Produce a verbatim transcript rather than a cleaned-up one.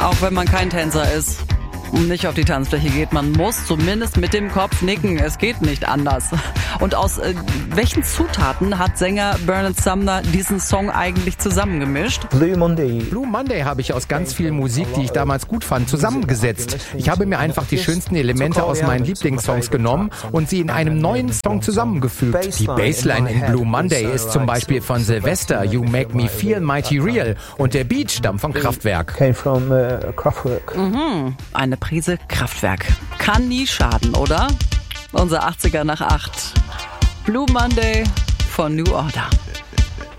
Auch wenn man kein Tänzer ist und nicht auf die Tanzfläche geht, man muss zumindest mit dem Kopf nicken. Es geht nicht anders. Und aus äh, welchen Zutaten hat Sänger Bernard Sumner diesen Song eigentlich zusammengemischt? Blue Monday. Blue Monday habe ich aus ganz viel Musik, die ich damals gut fand, zusammengesetzt. Ich habe mir einfach die schönsten Elemente aus meinen Lieblingssongs genommen und sie in einem neuen Song zusammengefügt. Die Bassline in Blue Monday ist zum Beispiel von Sylvester, You Make Me Feel Mighty Real, und der Beat stammt von Kraftwerk. Came from uh, Kraftwerk. Mhm, eine Prise Kraftwerk. Kann nie schaden, oder? Unser achtziger nach acht. Blue Monday von New Order.